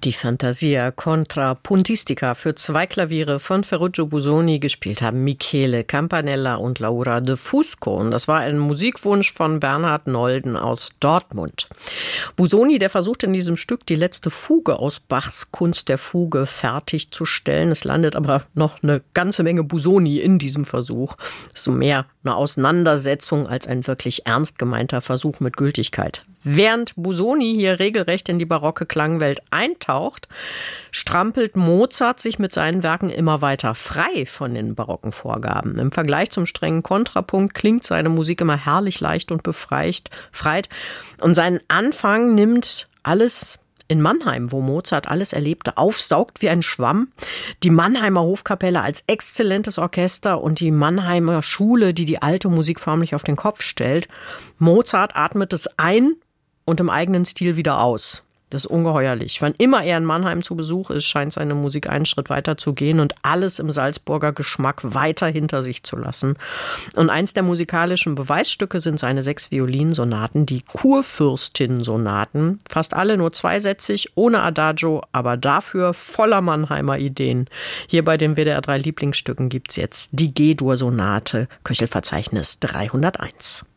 Die Fantasia Contrapuntistica für 2 Klaviere von Ferruccio Busoni gespielt haben Michele Campanella und Laura de Fusco. Und das war ein Musikwunsch von Bernhard Nolden aus Dortmund. Busoni, der versucht in diesem Stück die letzte Fuge aus Bachs Kunst der Fuge fertigzustellen. Es landet aber noch eine ganze Menge Busoni in diesem Versuch. Es ist so mehr eine Auseinandersetzung als ein wirklich ernst gemeinter Versuch mit Gültigkeit. Während Busoni hier regelrecht in die barocke Klangwelt eintaucht, strampelt Mozart sich mit seinen Werken immer weiter frei von den barocken Vorgaben. Im Vergleich zum strengen Kontrapunkt klingt seine Musik immer herrlich leicht und befreit. Und seinen Anfang nimmt alles in Mannheim, wo Mozart alles Erlebte aufsaugt wie ein Schwamm. Die Mannheimer Hofkapelle als exzellentes Orchester und die Mannheimer Schule, die die alte Musik förmlich auf den Kopf stellt. Mozart atmet es ein und im eigenen Stil wieder aus. Das ist ungeheuerlich. Wann immer er in Mannheim zu Besuch ist, scheint seine Musik einen Schritt weiter zu gehen und alles im Salzburger Geschmack weiter hinter sich zu lassen. Und eins der musikalischen Beweisstücke sind seine 6 Violinsonaten, die Kurfürstin-Sonaten. Fast alle nur zweisätzig, ohne Adagio, aber dafür voller Mannheimer Ideen. Hier bei den WDR 3 Lieblingsstücken gibt's jetzt die G-Dur-Sonate, Köchelverzeichnis 301.